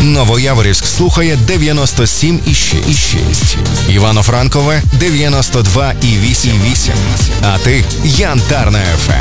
Новояворівськ слухає 97,6. Івано-Франкове 92,8. А ти Янтарна ФМ.